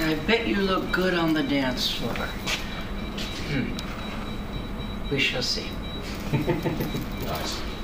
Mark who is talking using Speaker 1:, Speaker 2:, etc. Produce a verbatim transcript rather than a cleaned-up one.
Speaker 1: I bet you look good on the dance floor. Hmm. We shall see.
Speaker 2: Nice.